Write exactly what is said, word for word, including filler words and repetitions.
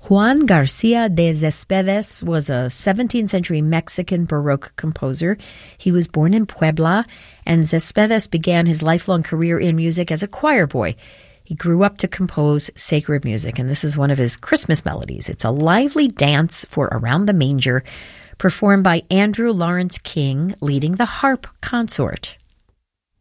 Juan Garcia de Céspedes was a seventeenth century Mexican Baroque composer. He was born in Puebla, and Céspedes began his lifelong career in music as a choir boy. He grew up to compose sacred music, and this is one of his Christmas melodies. It's a lively dance for Around the Manger, performed by Andrew Lawrence King, leading the harp consort.